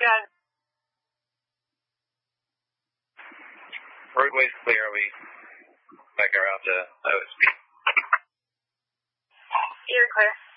Good. Roadway's clear. We back around to OSP. You're clear.